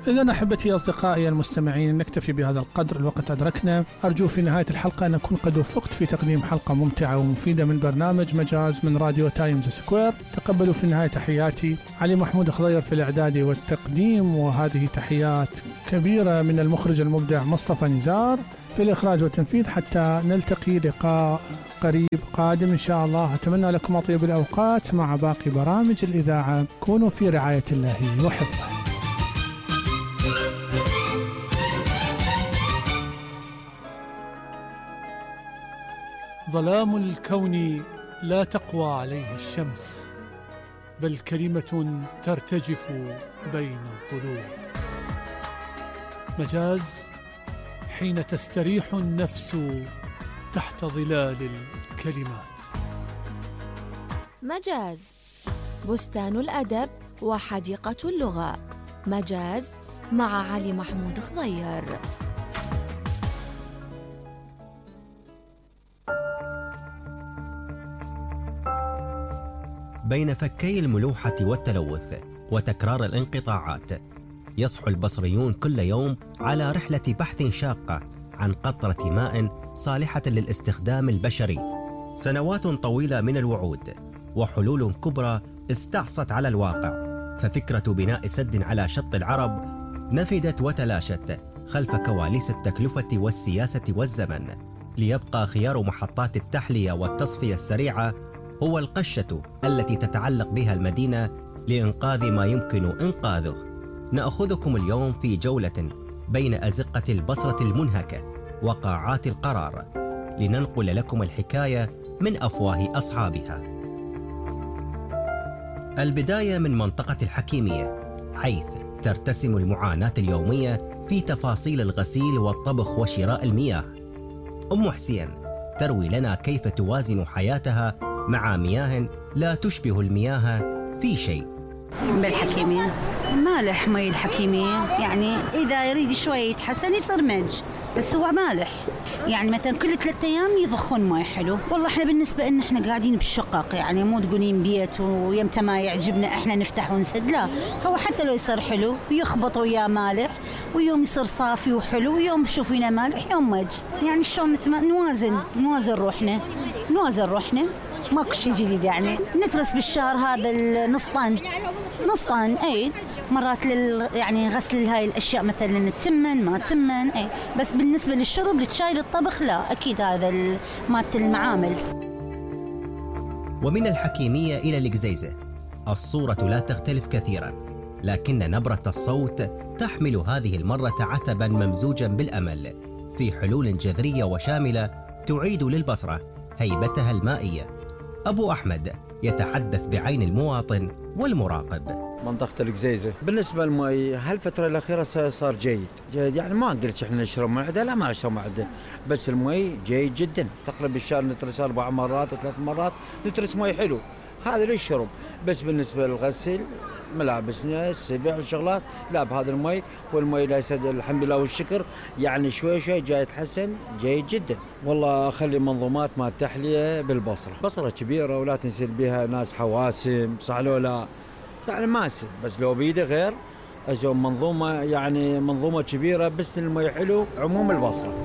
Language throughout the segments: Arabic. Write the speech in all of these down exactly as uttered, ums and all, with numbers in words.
إذن أحبتي أصدقائي المستمعين، نكتفي بهذا القدر، الوقت أدركنا. أرجو في نهاية الحلقة أن أكون قد وفقت في تقديم حلقة ممتعة ومفيدة من برنامج مجاز من راديو تايمز سكوير. تقبلوا في النهاية تحياتي، علي محمود خضير في الإعداد والتقديم، وهذه تحيات كبيرة من المخرج المبدع مصطفى نزار في الإخراج والتنفيذ. حتى نلتقي لقاء قريب قادم إن شاء الله. أتمنى لكم أطيب الأوقات مع باقي برامج الإذاعة. كونوا في رعاية الله وحفظه. ظلام الكون لا تقوى عليه الشمس، بل كلمة ترتجف بين الظلوم. مجاز حين تستريح النفس تحت ظلال الكلمات. مجاز بستان الأدب وحديقة اللغة. مجاز مع علي محمود خضير. بين فكي الملوحة والتلوث وتكرار الانقطاعات، يصحو البصريون كل يوم على رحلة بحث شاقة عن قطرة ماء صالحة للاستخدام البشري. سنوات طويلة من الوعود وحلول كبرى استعصت على الواقع، ففكرة بناء سد على شط العرب نفدت وتلاشت خلف كواليس التكلفة والسياسة والزمن، ليبقى خيار محطات التحلية والتصفية السريعة هو القشة التي تتعلق بها المدينة لإنقاذ ما يمكن إنقاذه. نأخذكم اليوم في جولة بين أزقة البصرة المنهكة وقاعات القرار، لننقل لكم الحكاية من أفواه أصحابها. البداية من منطقة الحكيمية، حيث ترتسم المعاناة اليومية في تفاصيل الغسيل والطبخ وشراء المياه. أم حسين تروي لنا كيف توازن حياتها مع مياه لا تشبه المياه في شيء. بالحكيمية مالح، مي الحكيمية يعني إذا يريد شوي يتحسن يصير مج، بس هو مالح. يعني مثلا كل ثلاثة أيام يضخون ماء حلو. والله إحنا بالنسبة إن إحنا قاعدين بالشقق، يعني مو تقولين بيت ويمتى ما يعجبنا إحنا نفتح ونسد، لا، هو حتى لو يصير حلو يخبط وياه مالح، ويوم يصير صافي وحلو، ويوم شوفينا مالح يوم مج. يعني شلون مثل ما نوازن نوازن روحنا نوازن روحنا ماكو شيء جديد. يعني نترس بالشهر هذا النص طن نص طن اي مرات لل يعني غسل هاي الاشياء مثلا تمن ما تمن اي، بس بالنسبه للشرب للشاي للطبخ لا، اكيد هذا مالت المعامل. ومن الحكيميه الى القزيزه الصوره لا تختلف كثيرا، لكن نبره الصوت تحمل هذه المره عتبا ممزوجا بالامل في حلول جذريه وشامله تعيد للبصره هيبتها المائيه. أبو أحمد يتحدث بعين المواطن والمراقب. منطقة القزيزة بالنسبة للمي هالفترة الأخيرة صار جيد جيد، يعني ما نقولش إحنا نشرب معدة، لا ما نشرب معدة، بس المي جيد جدا. تقريبا بالشهر نترس أربع مرات ثلاث مرات نترس مي حلو، هذا للشرب. بس بالنسبة للغسل ملابسنا السبع والشغلات لا، بهذا المي، والمي لا يسد الحمد لله والشكر، يعني شوي شوي جاي يتحسن جيد جدا. والله أخلي منظومات مع التحلية بالبصرة، بصرة كبيرة ولا تنسل بها ناس حواسم صح لو لا، يعني ما يصير، بس لو بيده غير أجو منظومة، يعني منظومة كبيرة بس المي حلو عموم البصرة.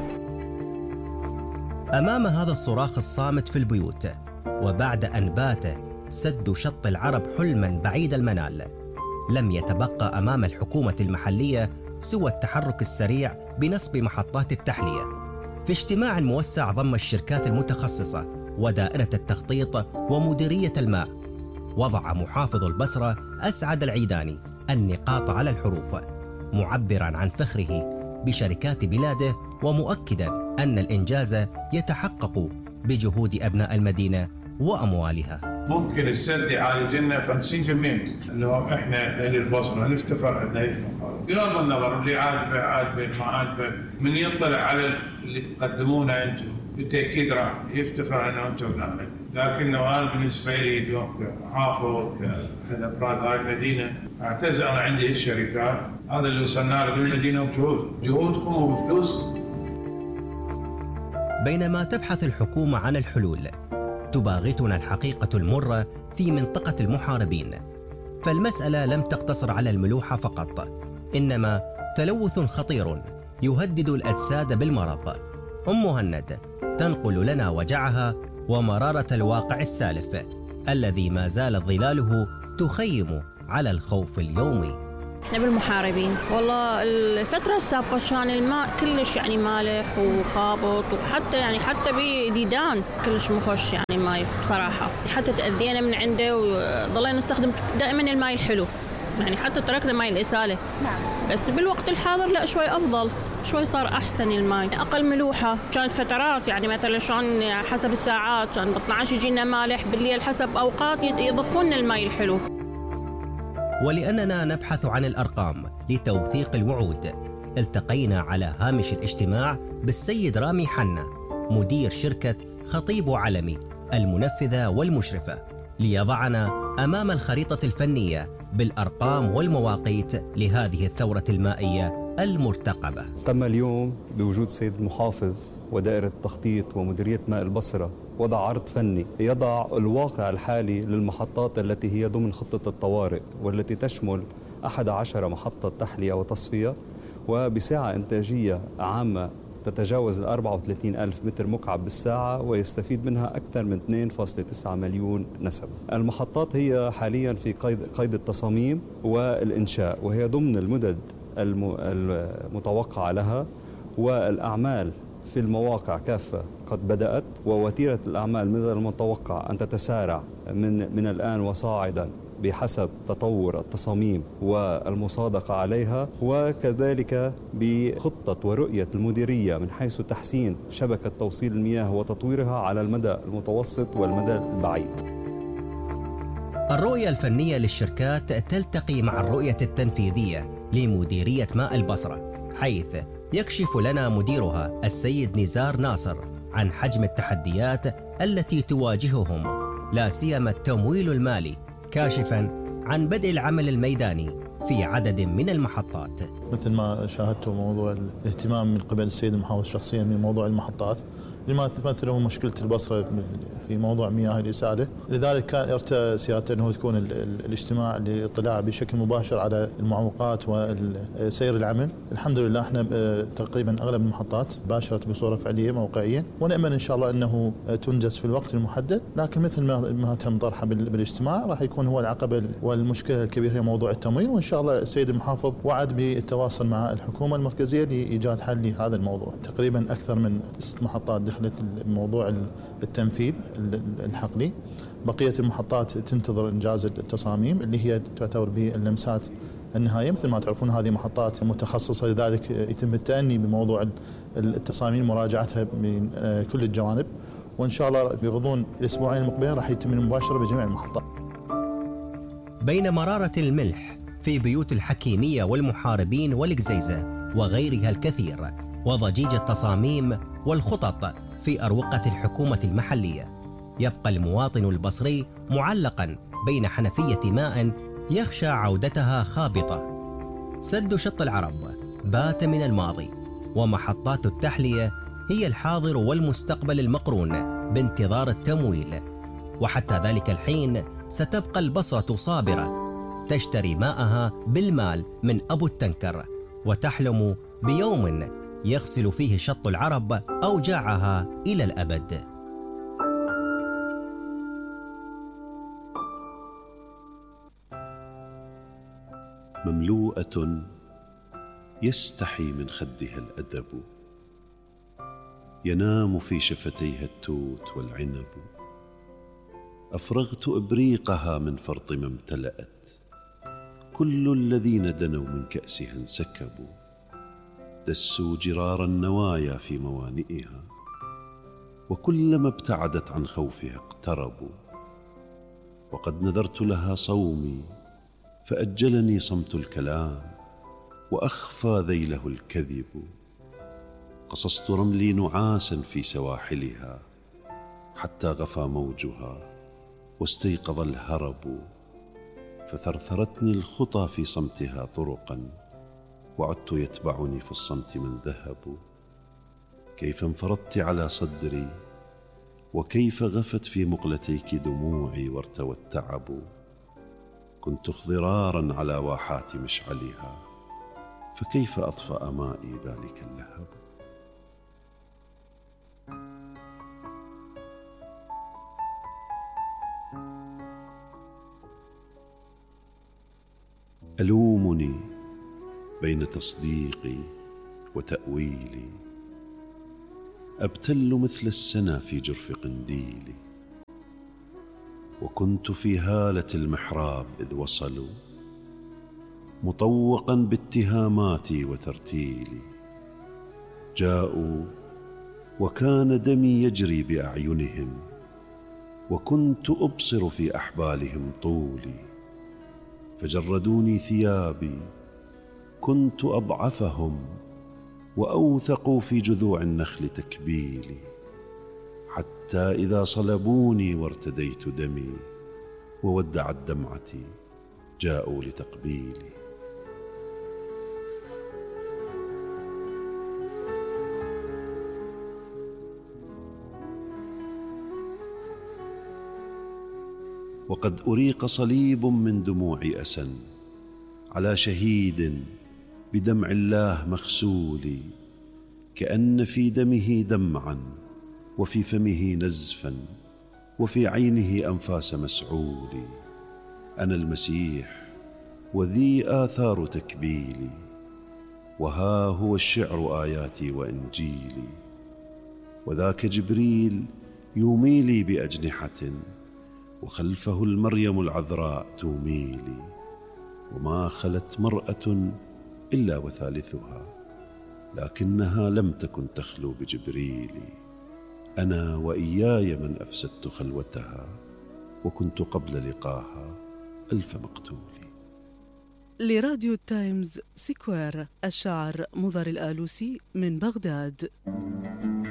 أمام هذا الصراخ الصامت في البيوت، وبعد أن بات سد شط العرب حلما بعيد المنال، لم يتبقى أمام الحكومة المحلية سوى التحرك السريع بنصب محطات التحلية. في اجتماع موسع ضم الشركات المتخصصة ودائرة التخطيط ومديرية الماء، وضع محافظ البصرة أسعد العيداني النقاط على الحروف، معبرا عن فخره بشركات بلاده، ومؤكدا أن الإنجاز يتحقق بجهود أبناء المدينة وأموالها. ممكن السد يعالج لنا خمسين بالمئة لو احنا اهل البصره نفتخر ان هيك بغض النظر اللي عاجبه عاجبه ما عاجبه، من يطلع على اللي تقدمونه انتم بالتاكيد راح يفتخر انه انتم بنعمل. لكنه انا بالنسبه لي اليوم كحافظ كافراد هاي المدينه اعتز انا عندي الشركات، هذا اللي وصلنا له بالمدينه بجهود جهودكم وبفلوسكم. بينما تبحث الحكومه عن الحلول، تباغتنا الحقيقة المرة في منطقة المحاربين، فالمسألة لم تقتصر على الملوحة فقط، إنما تلوث خطير يهدد الأجساد بالمرض. أم مهند تنقل لنا وجعها ومرارة الواقع السالف الذي ما زالت ظلاله تخيم على الخوف اليومي. احنا بالمحاربين والله الفترة السابقة كان الماء كلش يعني مالح وخابط، وحتى يعني حتى بديدان كلش مخش يعني الماء بصراحة، حتى تأذينا من عنده وظلينا نستخدم دائما الماء الحلو، يعني حتى تركنا ماء الإسالة. نعم. بس بالوقت الحاضر لا شوي أفضل، شوي صار أحسن الماء، أقل ملوحة. كانت فترات يعني مثلا شلون حسب الساعات كان ب اثنعش يجينا مالح، بالليل حسب أوقات يضخون الماء الحلو. ولأننا نبحث عن الأرقام لتوثيق الوعود، التقينا على هامش الاجتماع بالسيد رامي حنا مدير شركة خطيب علمي المنفذة والمشرفة ليضعنا أمام الخريطة الفنية بالأرقام والمواقيت لهذه الثورة المائية المرتقبة. تم اليوم بوجود سيد المحافظ ودائرة التخطيط ومديرية ماء البصرة وضع عرض فني يضع الواقع الحالي للمحطات التي هي ضمن خطة الطوارئ، والتي تشمل أحد عشر محطة تحلية وتصفية وبسعة إنتاجية عامة تتجاوز أربعة وثلاثين ألف متر مكعب بالساعة، ويستفيد منها أكثر من اثنين فاصلة تسعة مليون نسمة. المحطات هي حاليا في قيد, قيد التصاميم والإنشاء، وهي ضمن المدد المتوقعة لها، والأعمال في المواقع كافة قد بدأت، ووتيرة الأعمال من المتوقع أن تتسارع من, من الآن وصاعدا بحسب تطور التصاميم والمصادقة عليها، وكذلك بخطة ورؤية المديرية من حيث تحسين شبكة توصيل المياه وتطويرها على المدى المتوسط والمدى البعيد. الرؤية الفنية للشركات تلتقي مع الرؤية التنفيذية لمديرية ماء البصرة، حيث يكشف لنا مديرها السيد نزار ناصر عن حجم التحديات التي تواجههم، لا سيما التمويل المالي، كاشفاً عن بدء العمل الميداني في عدد من المحطات. مثل ما شاهدتوا موضوع الاهتمام من قبل السيد المحافظ شخصياً من موضوع المحطات لما تمثله مشكلة البصرة في موضوع مياه الإسالة، لذلك كان ارتأى سيادته أنه تكون الاجتماع للاطلاع بشكل مباشر على المعوقات وسير العمل. الحمد لله احنا تقريبا أغلب المحطات باشرت بصورة فعلية موقعيا، ونأمل إن شاء الله أنه تنجز في الوقت المحدد، لكن مثل ما تم طرحه بالاجتماع راح يكون هو العقبة والمشكلة الكبيرة هي موضوع التمويل، وإن شاء الله السيد المحافظ وعد بالتواصل مع الحكومة المركزية لإيجاد حل لهذا الموضوع. تقريبا أكثر من ست محطات دخلت موضوع التنفيذ الحقلي، بقية المحطات تنتظر إنجاز التصاميم اللي هي تعتبر باللمسات النهائية. مثل ما تعرفون هذه محطات متخصصة، لذلك يتم التأني بموضوع التصاميم مراجعتها من كل الجوانب، وإن شاء الله في غضون الأسبوعين المقبلين راح يتم المباشرة بجميع المحطات. بين مرارة الملح في بيوت الحكيمية والمحاربين والقزيزة وغيرها الكثير، وضجيج التصاميم والخطط في أروقة الحكومة المحلية، يبقى المواطن البصري معلقا بين حنفية ماء يخشى عودتها خابطة. سد شط العرب بات من الماضي، ومحطات التحلية هي الحاضر والمستقبل المقرون بانتظار التمويل، وحتى ذلك الحين ستبقى البصرة صابرة تشتري ماءها بالمال من أبو التنكر، وتحلم بيوم يغسل فيه شط العرب أوجاعها إلى الأبد. مملوءة يستحي من خدها الأدب، ينام في شفتيها التوت والعنب، أفرغت إبريقها من فرط ما امتلأت، كل الذين دنوا من كأسها انسكبوا، دسوا جرار النوايا في موانئها، وكلما ابتعدت عن خوفها اقتربوا، وقد نذرت لها صومي فأجلني صمت الكلام، وأخفى ذيله الكذب، قصصت رملي نعاسا في سواحلها، حتى غفى موجها واستيقظ الهرب، فثرثرتني الخطى في صمتها طرقا، وعدت يتبعني في الصمت من ذهب. كيف انفرضت على صدري، وكيف غفت في مقلتيك دموعي وارتوى التعب، كنت اخضرارا على واحات مشعلها، فكيف أطفأ مائي ذلك اللهب؟ ألومني بين تصديقي وتأويلي، أبتل مثل السنا في جرف قنديلي، وكنت في هالة المحراب إذ وصلوا مطوقا باتهاماتي وترتيلي. جاءوا وكان دمي يجري بأعينهم، وكنت أبصر في أحبالهم طولي، فجردوني ثيابي كنت أضعفهم، وأوثقوا في جذوع النخل تكبيلي، حتى إذا صلبوني وارتديت دمي وودعت دمعتي جاءوا لتقبيلي. وقد أريق صليب من دموع أسى على شهيد بدمع الله مغسول، كأن في دمه دمعا وفي فمه نزفا وفي عينه أنفاس مسعول. أنا المسيح وذي آثار تكبيلي، وها هو الشعر آياتي وإنجيلي، وذاك جبريل يوميلي بأجنحة، وخلفه المريم العذراء توميلي، وما خلت مرأة إلا وثالثها، لكنها لم تكن تخلو بجبريل. أنا وإياي من أفسدت خلوتها، وكنت قبل لقاها ألف مقتول. لراديو تايمز سكوير، الشاعر مضر الآلوسي من بغداد.